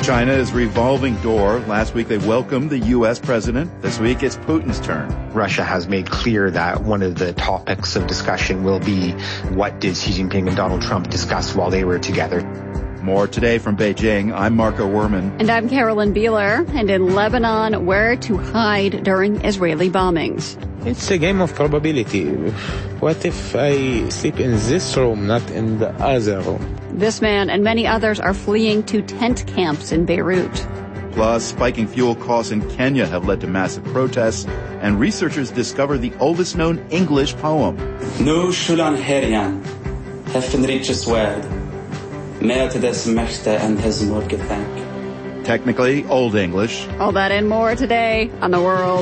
China's revolving door. Last week they welcomed the U.S. president. This week it's Putin's turn. Russia has made clear that one of the topics of discussion will be what did Xi Jinping and Donald Trump discuss while they were together. More today from Beijing. I'm Marco Werman. And I'm Carolyn Beeler. And in Lebanon, where to hide during Israeli bombings. It's a game of probability. What if I sleep in this room, not in the other room? This man and many others are fleeing to tent camps in Beirut. Plus, spiking fuel costs in Kenya have led to massive protests, and researchers discover the oldest known English poem. Nu shulan heryan, heffen riches word, mer to des mechte and his morgethank. Technically, Old English. All that and more today on The World.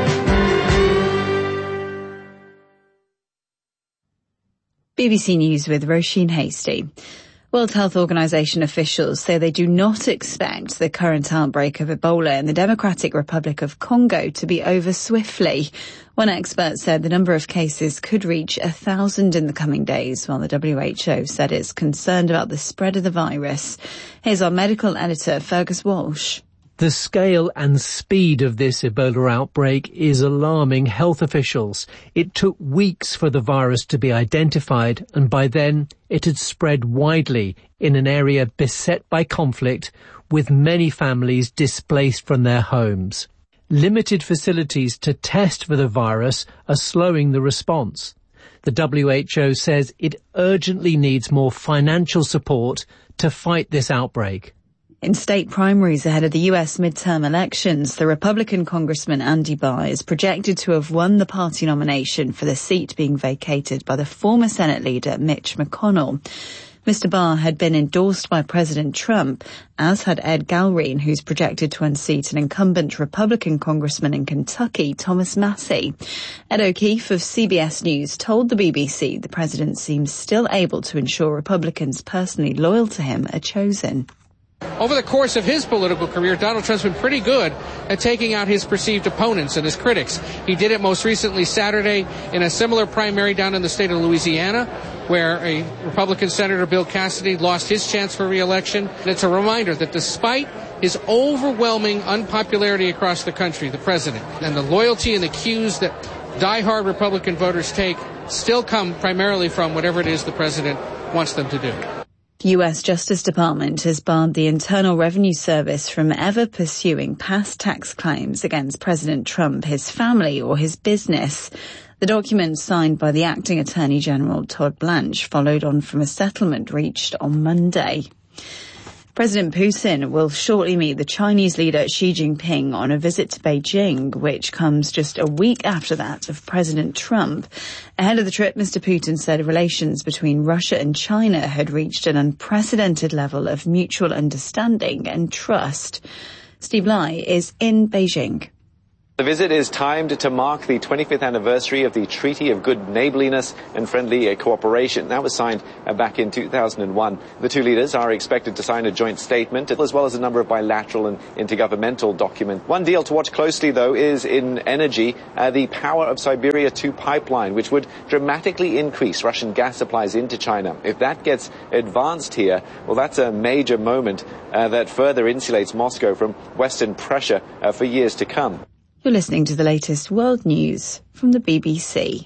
BBC News with Roisin Hasty. World Health Organization officials say they do not expect the current outbreak of Ebola in the Democratic Republic of Congo to be over swiftly. One expert said the number of cases could reach 1,000 in the coming days, while the WHO said it's concerned about the spread of the virus. Here's our medical editor, Fergus Walsh. The scale and speed of this Ebola outbreak is alarming health officials. It took weeks for the virus to be identified, and by then it had spread widely in an area beset by conflict, with many families displaced from their homes. Limited facilities to test for the virus are slowing the response. The WHO says it urgently needs more financial support to fight this outbreak. In state primaries ahead of the US midterm elections, the Republican Congressman Andy Barr is projected to have won the party nomination for the seat being vacated by the former Senate leader Mitch McConnell. Mr. Barr had been endorsed by President Trump, as had Ed Galrine, who's projected to unseat an incumbent Republican congressman in Kentucky, Thomas Massie. Ed O'Keefe of CBS News told the BBC the president seems still able to ensure Republicans personally loyal to him are chosen. Over the course of his political career, Donald Trump's been pretty good at taking out his perceived opponents and his critics. He did it most recently Saturday in a similar primary down in the state of Louisiana, where a Republican Senator, Bill Cassidy, lost his chance for re-election. And it's a reminder that despite his overwhelming unpopularity across the country, the president, and the loyalty and the cues that diehard Republican voters take still come primarily from whatever it is the president wants them to do. The U.S. Justice Department has barred the Internal Revenue Service from ever pursuing past tax claims against President Trump, his family, or his business. The document signed by the acting Attorney General Todd Blanche followed on from a settlement reached on Monday. President Putin will shortly meet the Chinese leader Xi Jinping on a visit to Beijing, which comes just a week after that of President Trump. Ahead of the trip, Mr. Putin said relations between Russia and China had reached an unprecedented level of mutual understanding and trust. Steve Lai is in Beijing. The visit is timed to mark the 25th anniversary of the Treaty of Good Neighborliness and Friendly Cooperation. That was signed back in 2001. The two leaders are expected to sign a joint statement, as well as a number of bilateral and intergovernmental documents. One deal to watch closely, though, is in energy, the Power of Siberia 2 pipeline, which would dramatically increase Russian gas supplies into China. If that gets advanced here, well, that's a major moment that further insulates Moscow from Western pressure for years to come. You're listening to the latest world news from the BBC.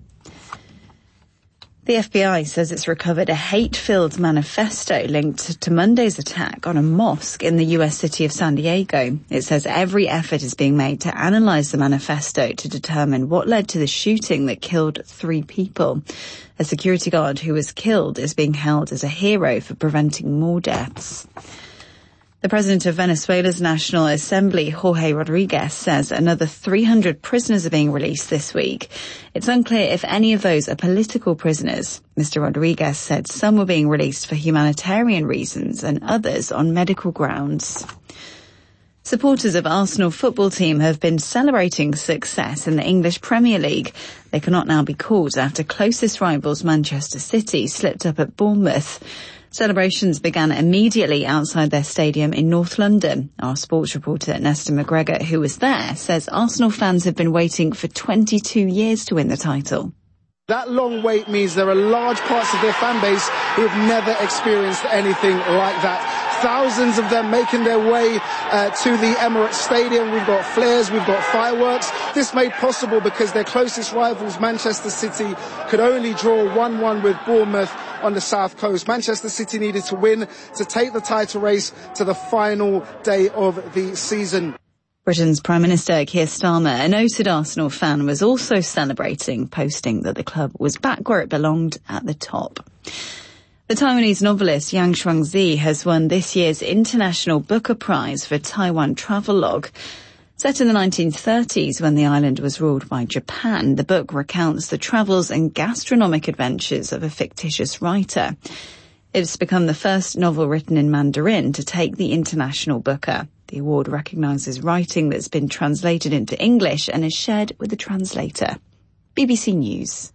The FBI says it's recovered a hate-filled manifesto linked to Monday's attack on a mosque in the US city of San Diego. It says every effort is being made to analyze the manifesto to determine what led to the shooting that killed 3 people. A security guard who was killed is being held as a hero for preventing more deaths. The president of Venezuela's National Assembly, Jorge Rodriguez, says another 300 prisoners are being released this week. It's unclear if any of those are political prisoners. Mr. Rodriguez said some were being released for humanitarian reasons and others on medical grounds. Supporters of Arsenal football team have been celebrating success in the English Premier League. They cannot now be called after closest rivals Manchester City slipped up at Bournemouth. Celebrations began immediately outside their stadium in North London. Our sports reporter Nesta McGregor, who was there, says Arsenal fans have been waiting for 22 years to win the title. That long wait means there are large parts of their fan base who have never experienced anything like that. thousands of them making their way to the Emirates Stadium. We've got flares, we've got fireworks. This made possible because their closest rivals, Manchester City, could only draw 1-1 with Bournemouth on the south coast. Manchester City needed to win to take the title race to the final day of the season. Britain's Prime Minister Keir Starmer, a noted Arsenal fan, was also celebrating, posting that the club was back where it belonged, at the top. The Taiwanese novelist Yang Shuangzi has won this year's International Booker Prize for Taiwan Travelogue. Set in the 1930s when the island was ruled by Japan, the book recounts the travels and gastronomic adventures of a fictitious writer. It's become the first novel written in Mandarin to take the International Booker. The award recognises writing that's been translated into English and is shared with the translator. BBC News.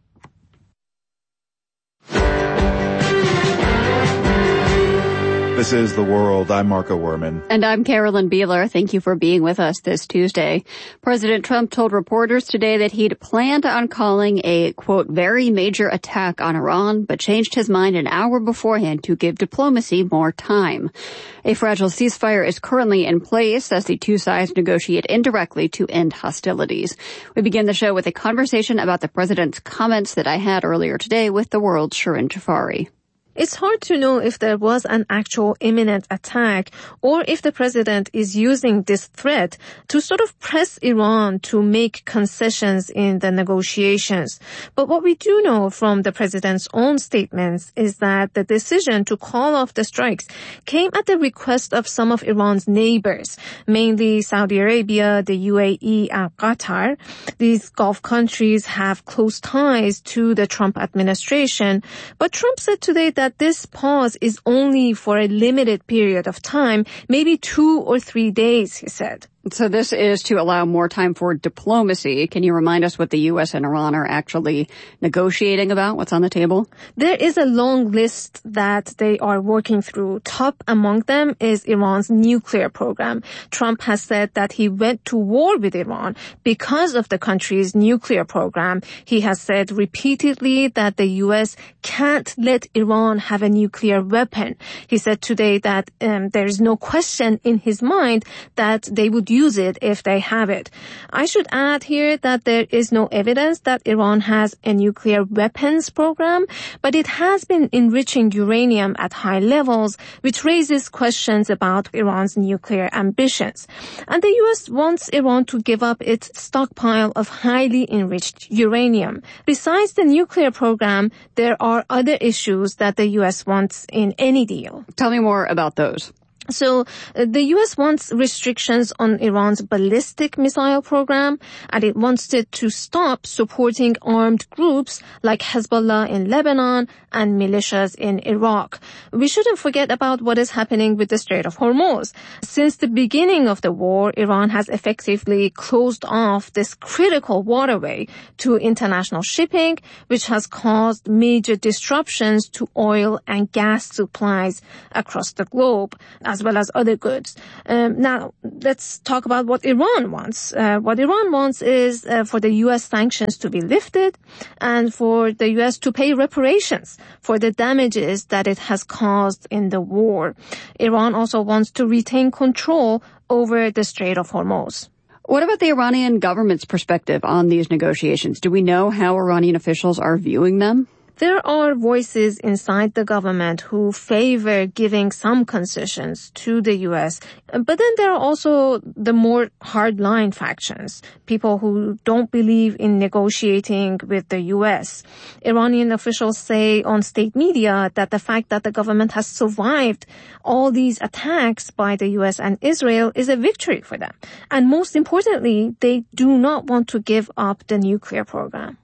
This is The World. I'm Marco Werman. And I'm Carolyn Beeler. Thank you for being with us this Tuesday. President Trump told reporters today that he'd planned on calling a, quote, very major attack on Iran, but changed his mind an hour beforehand to give diplomacy more time. A fragile ceasefire is currently in place as the two sides negotiate indirectly to end hostilities. We begin the show with a conversation about the president's comments that I had earlier today with The World's Shirin Jafari. It's hard to know if there was an actual imminent attack or if the president is using this threat to sort of press Iran to make concessions in the negotiations. But what we do know from the president's own statements is that the decision to call off the strikes came at the request of some of Iran's neighbors, mainly Saudi Arabia, the UAE, and Qatar. These Gulf countries have close ties to the Trump administration, but Trump said today that this pause is only for a limited period of time, maybe 2 or 3 days, he said. So this is to allow more time for diplomacy. Can you remind us what the U.S. and Iran are actually negotiating about? What's on the table? There is a long list that they are working through. Top among them is Iran's nuclear program. Trump has said that he went to war with Iran because of the country's nuclear program. He has said repeatedly that the U.S. can't let Iran have a nuclear weapon. He said today that there is no question in his mind that they would use it if they have it. I should add here that there is no evidence that Iran has a nuclear weapons program, but it has been enriching uranium at high levels, which raises questions about Iran's nuclear ambitions. And the U.S. wants Iran to give up its stockpile of highly enriched uranium. Besides the nuclear program, there are other issues that the U.S. wants in any deal. Tell me more about those. So the U.S. wants restrictions on Iran's ballistic missile program, and it wants it to stop supporting armed groups like Hezbollah in Lebanon and militias in Iraq. We shouldn't forget about what is happening with the Strait of Hormuz. Since the beginning of the war, Iran has effectively closed off this critical waterway to international shipping, which has caused major disruptions to oil and gas supplies across the globe, as well as other goods. Now, let's talk about what Iran wants. What Iran wants is for the U.S. sanctions to be lifted and for the U.S. to pay reparations for the damages that it has caused in the war. Iran also wants to retain control over the Strait of Hormuz. What about the Iranian government's perspective on these negotiations? Do we know how Iranian officials are viewing them? There are voices inside the government who favor giving some concessions to the U.S., but then there are also the more hardline factions, people who don't believe in negotiating with the U.S. Iranian officials say on state media that the fact that the government has survived all these attacks by the U.S. and Israel is a victory for them. And most importantly, they do not want to give up the nuclear program.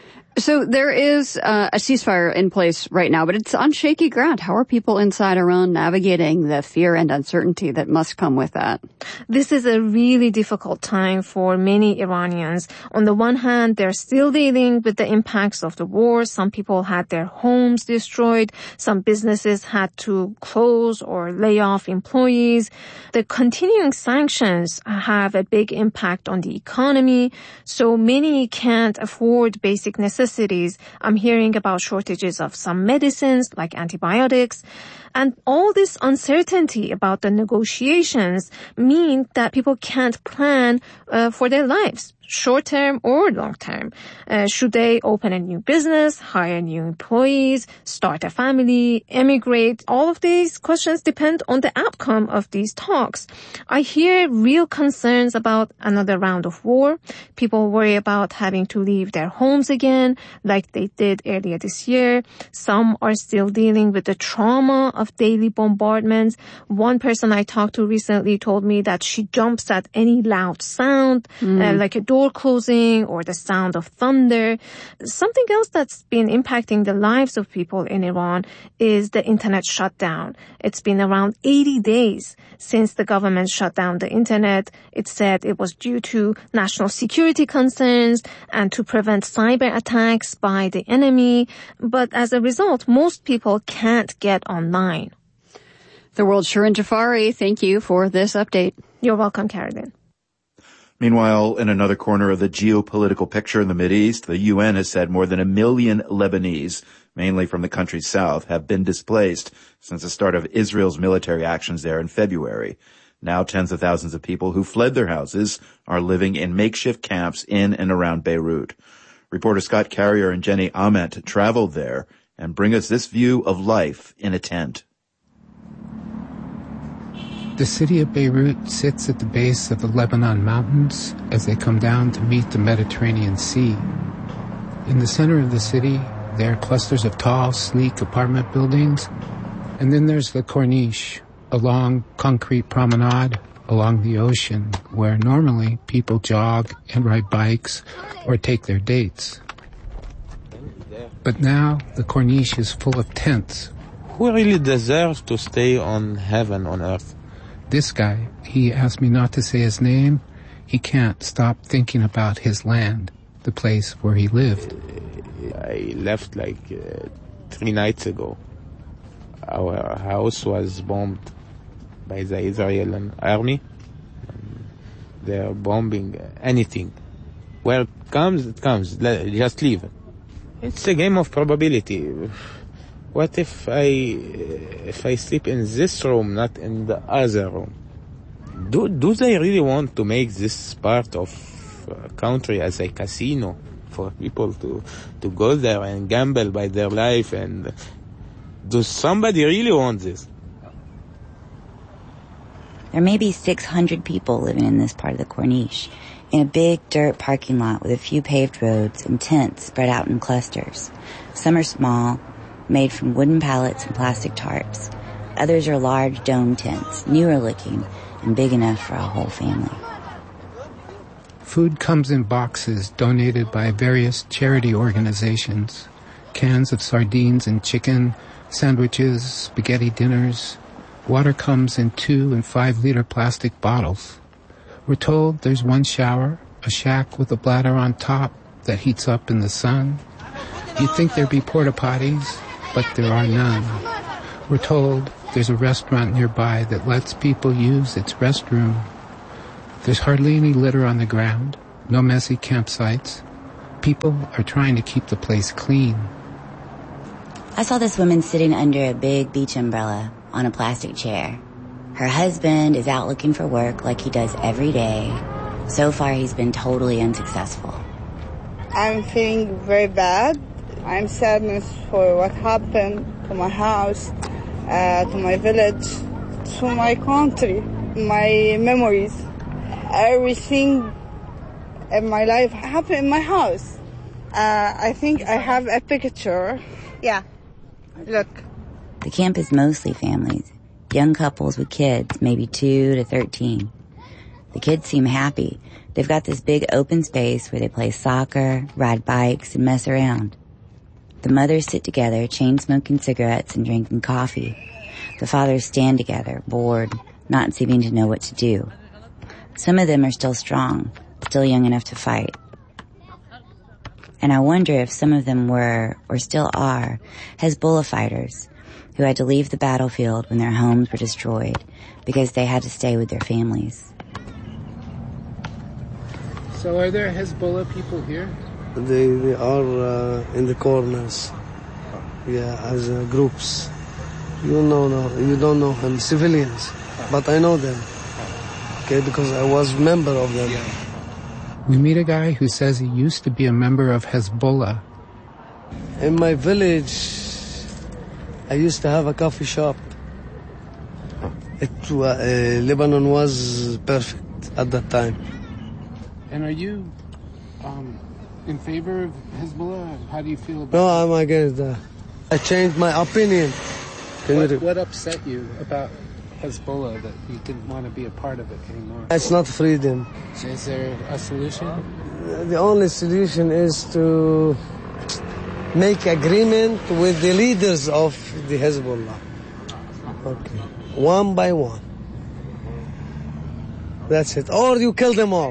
So there is a ceasefire in place right now, but it's on shaky ground. How are people inside Iran navigating the fear and uncertainty that must come with that? This is a really difficult time for many Iranians. On the one hand, they're still dealing with the impacts of the war. Some people had their homes destroyed. Some businesses had to close or lay off employees. The continuing sanctions have a big impact on the economy, so many can't afford basic necessities. I'm hearing about shortages of some medicines like antibiotics. And all this uncertainty about the negotiations mean that people can't plan for their lives, short-term or long-term. Should they open a new business, hire new employees, start a family, emigrate? All of these questions depend on the outcome of these talks. I hear real concerns about another round of war. People worry about having to leave their homes again, like they did earlier this year. Some are still dealing with the trauma of daily bombardments. One person I talked to recently told me that she jumps at any loud sound, like a door closing or the sound of thunder. Something else that's been impacting the lives of people in Iran is the internet shutdown. It's been around 80 days since the government shut down the internet. It said it was due to national security concerns and to prevent cyber attacks by the enemy. But as a result, most people can't get online. The world's Shirin Jafari, thank you for this update. You're welcome, Carolyn. Meanwhile, in another corner of the geopolitical picture in the Mideast, the UN has said more than 1 million Lebanese, mainly from the country's south, have been displaced since the start of Israel's military actions there in February. Now tens of thousands of people who fled their houses are living in makeshift camps in and around Beirut. Reporter Scott Carrier and Jenny Ament traveled there and bring us this view of life in a tent. The city of Beirut sits at the base of the Lebanon mountains as they come down to meet the Mediterranean Sea. In the center of the city, there are clusters of tall, sleek apartment buildings, and then there's the Corniche, a long concrete promenade along the ocean where normally people jog and ride bikes or take their dates. But now the Corniche is full of tents. Who really deserves to stay on heaven on earth? This guy, he asked me not to say his name. He can't stop thinking about his land, the place where he lived. I left 3 nights ago. Our house was bombed by the Israeli army. They're bombing anything. Where it comes, it comes. Just leave it. It's a game of probability. What if I sleep in this room, not in the other room? Do they really want to make this part of a country as a casino for people to go there and gamble by their life? And does somebody really want this? There may be 600 people living in this part of the Corniche, in a big dirt parking lot with a few paved roads and tents spread out in clusters. Some are small, made from wooden pallets and plastic tarps. Others are large dome tents, newer looking and big enough for a whole family. Food comes in boxes donated by various charity organizations. Cans of sardines and chicken, sandwiches, spaghetti dinners. Water comes in 2 and 5 liter plastic bottles. We're told there's one shower, a shack with a bladder on top that heats up in the sun. You'd think there'd be porta potties, but there are none. We're told there's a restaurant nearby that lets people use its restroom. There's hardly any litter on the ground, no messy campsites. People are trying to keep the place clean. I saw this woman sitting under a big beach umbrella on a plastic chair. Her husband is out looking for work like he does every day. So far, he's been totally unsuccessful. I'm feeling very bad. I'm sadness for what happened to my house, to my village, to my country, my memories. Everything in my life happened in my house. I think I have a picture. Yeah, look. The camp is mostly families, young couples with kids, maybe 2 to 13. The kids seem happy. They've got this big open space where they play soccer, ride bikes, and mess around. The mothers sit together, chain-smoking cigarettes and drinking coffee. The fathers stand together, bored, not seeming to know what to do. Some of them are still strong, still young enough to fight. And I wonder if some of them were, or still are, Hezbollah fighters who had to leave the battlefield when their homes were destroyed because they had to stay with their families. So are there Hezbollah people here? They are in the corners, as groups. You don't know him, civilians. But I know them, okay, because I was a member of them. We meet a guy who says he used to be a member of Hezbollah. In my village, I used to have a coffee shop. Lebanon was perfect at that time. And are you in favor of Hezbollah? How do you feel about it? No, I'm against that. I changed my opinion. What upset you about Hezbollah that you didn't want to be a part of it anymore? It's not freedom. So is there a solution? The only solution is to make agreement with the leaders of the Hezbollah. Okay. One by one. That's it. Or you kill them all.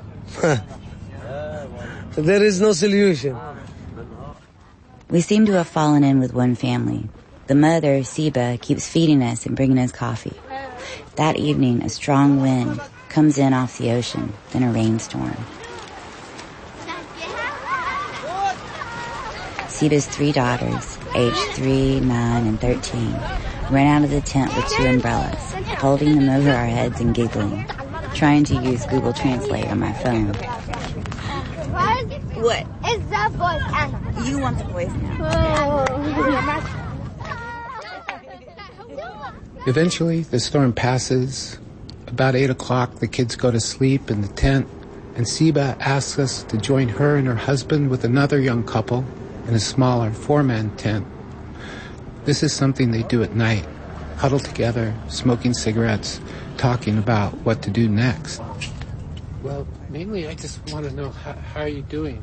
There is no solution. We seem to have fallen in with one family. The mother, Siba, keeps feeding us and bringing us coffee. That evening, a strong wind comes in off the ocean, then a rainstorm. Siba's 3 daughters, aged 3, 9, and 13, ran out of the tent with 2 umbrellas, holding them over our heads and giggling, trying to use Google Translate on my phone. What? It's the voice. You want the voice now. Eventually, the storm passes. About 8 o'clock, the kids go to sleep in the tent, and Siba asks us to join her and her husband with another young couple in a smaller 4-man tent. This is something they do at night, huddle together, smoking cigarettes, talking about what to do next. Well, mainly I just want to know, how are you doing?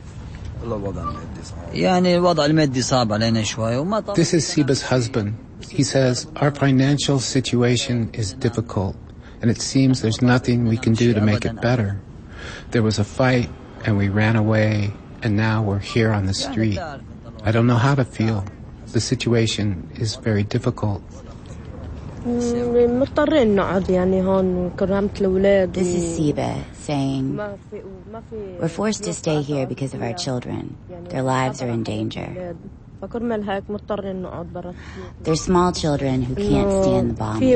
This is Siba's husband. He says, our financial situation is difficult, and it seems there's nothing we can do to make it better. There was a fight, and we ran away, and now we're here on the street. I don't know how to feel. The situation is very difficult. This is Siba saying, we're forced to stay here because of our children. Their lives are in danger. They're small children who can't stand the bombing.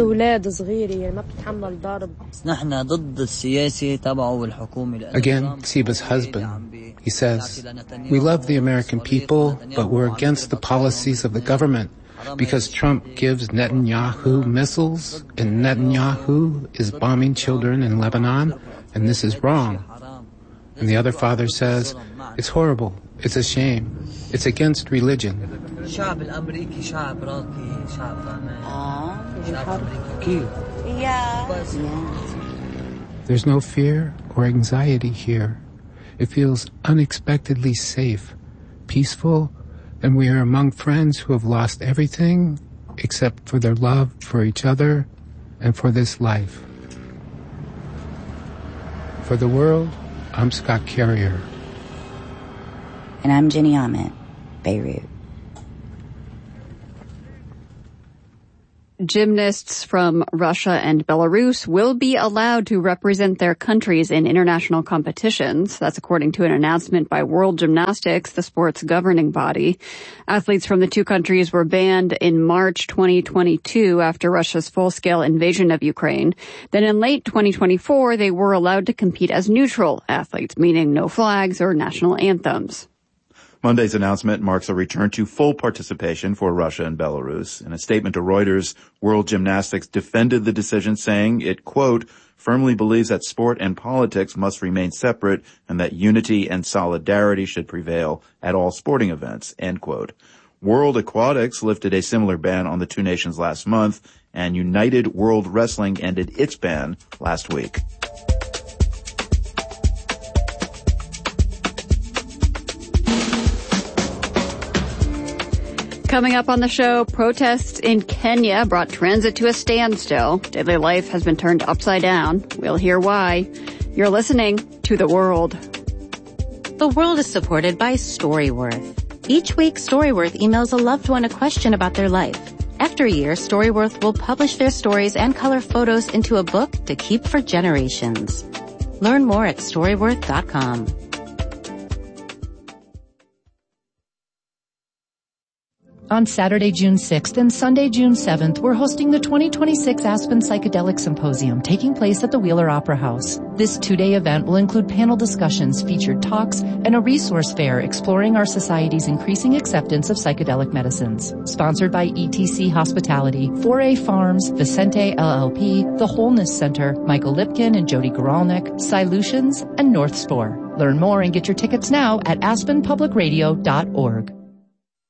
Again, Siba's husband. He says, we love the American people, but we're against the policies of the government because Trump gives Netanyahu missiles and Netanyahu is bombing children in Lebanon, and this is wrong. And the other father says, it's horrible. It's a shame. It's against religion. There's no fear or anxiety here. It feels unexpectedly safe, peaceful, and we are among friends who have lost everything except for their love for each other and for this life. For the world, I'm Scott Carrier. And I'm Jenny Ahmed, Beirut. Gymnasts from Russia and Belarus will be allowed to represent their countries in international competitions. That's according to an announcement by World Gymnastics, the sport's governing body. Athletes from the 2 countries were banned in March 2022 after Russia's full-scale invasion of Ukraine. Then in late 2024, they were allowed to compete as neutral athletes, meaning no flags or national anthems. Monday's announcement marks a return to full participation for Russia and Belarus. In a statement to Reuters, World Gymnastics defended the decision, saying it, quote, firmly believes that sport and politics must remain separate and that unity and solidarity should prevail at all sporting events, end quote. World Aquatics lifted a similar ban on the 2 nations last month, and United World Wrestling ended its ban last week. Coming up on the show, protests in Kenya brought transit to a standstill. Daily life has been turned upside down. We'll hear why. You're listening to The World. The World is supported by Storyworth. Each week, Storyworth emails a loved one a question about their life. After a year, Storyworth will publish their stories and color photos into a book to keep for generations. Learn more at Storyworth.com. On Saturday, June 6th and Sunday, June 7th, we're hosting the 2026 Aspen Psychedelic Symposium taking place at the Wheeler Opera House. This 2-day event will include panel discussions, featured talks, and a resource fair exploring our society's increasing acceptance of psychedelic medicines. Sponsored by ETC Hospitality, 4A Farms, Vicente LLP, The Wholeness Center, Michael Lipkin and Jody Goralnik, Solutions, and North Spore. Learn more and get your tickets now at aspenpublicradio.org.